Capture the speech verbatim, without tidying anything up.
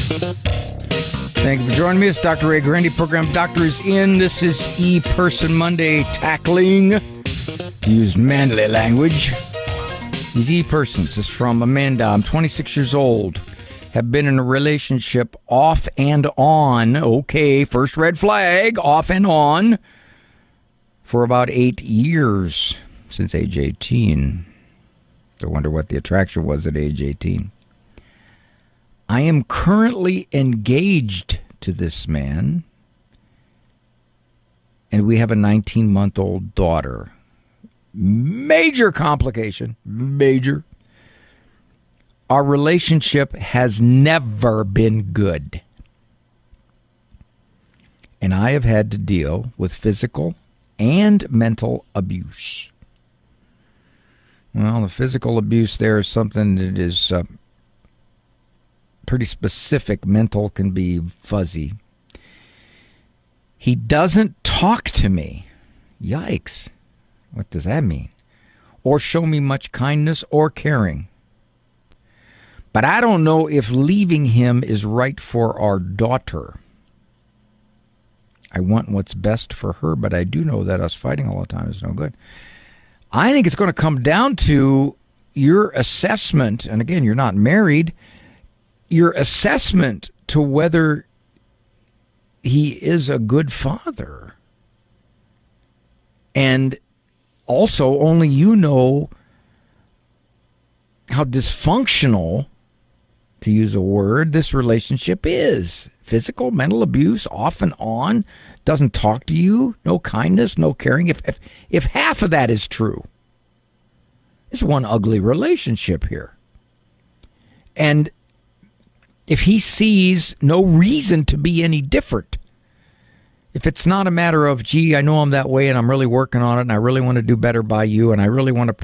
Thank you for joining me. It's Doctor Ray Guarendi, program Doctor is in. This is E-Person Monday, tackling, use manly language. These E-Persons is from Amanda. I'm twenty-six years old. Have been in a relationship off and on. Okay, first red flag, off and on. For about eight years, since age eighteen. I wonder what the attraction was at age eighteen. I am currently engaged to this man, and we have a nineteen-month-old daughter. Major complication, major. Our relationship has never been good, and I have had to deal with physical and mental abuse. Well, the physical abuse there is something that is uh, pretty specific. Mental can be fuzzy. He doesn't talk to me. Yikes. What does that mean? Or show me much kindness or caring. But I don't know if leaving him is right for our daughter. I want what's best for her, but I do know that us fighting all the time is no good. I think it's going to come down to your assessment, and again, you're not married, your assessment to whether he is a good father. And also, only you know how dysfunctional, to use a word, this relationship is. Physical, mental abuse, off and on, doesn't talk to you, no kindness, no caring. If if, if half of that is true, it's one ugly relationship here. And if he sees no reason to be any different, if it's not a matter of, gee, I know I'm that way and I'm really working on it and I really want to do better by you and I really want to